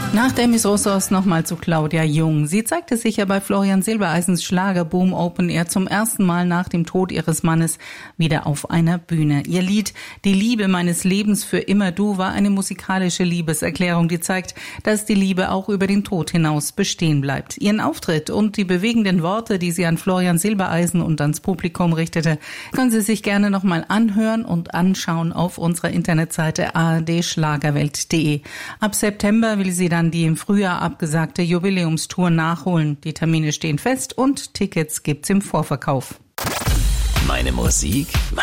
Nach Demis Roussos nochmal zu Claudia Jung. Sie zeigte sich ja bei Florian Silbereisens Schlagerboom Open Air zum ersten Mal nach dem Tod ihres Mannes wieder auf einer Bühne. Ihr Lied »Die Liebe meines Lebens für immer du« war eine musikalische Liebeserklärung, die zeigt, dass die Liebe auch über den Tod hinaus bestehen bleibt. Ihren Auftritt und die bewegenden Worte, die sie an Florian Silbereisen und ans Publikum richtete, können Sie sich gerne nochmal anhören und anschauen auf unserer Internetseite ardschlagerwelt.de. Ab September will sie dann die im Frühjahr abgesagte Jubiläumstour nachholen. Die Termine stehen fest und Tickets gibt's im Vorverkauf. Meine Musik,